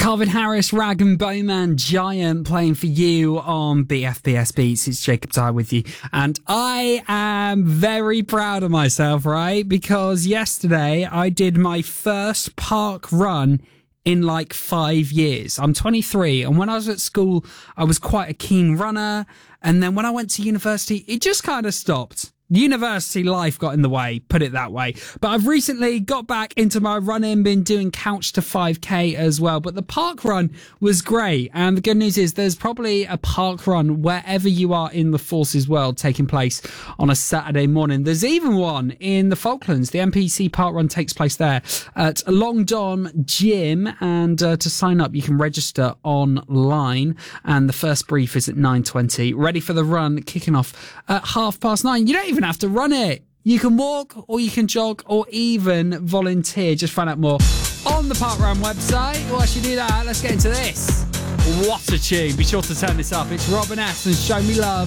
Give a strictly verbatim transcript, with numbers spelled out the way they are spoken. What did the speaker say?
Calvin Harris, Rag and Bowman, Giant playing for you on B F B S Beats. It's Jacob Dye with you. And I am very proud of myself, right? Because yesterday I did my first park run in like five years. I'm twenty-three, and when I was at school, I was quite a keen runner. And then when I went to university, it just kind of stopped. University life got in the way, put it that way. But I've recently got back into my running, been doing Couch to five K as well. But the park run was great. And the good news is there's probably a park run wherever you are in the Forces world taking place on a Saturday morning. There's even one in the Falklands. The N P C park run takes place there at Long Don Gym. And uh, to sign up, you can register online. And the first brief is at nine twenty. Ready for the run, kicking off at half past nine. You don't even have to run it. You can walk, or you can jog, or even volunteer. Just find out more on the Park Run website. Whilst you do that, let's get into this. What a tune. Be sure to turn this up. It's Robin S. and Show Me Love.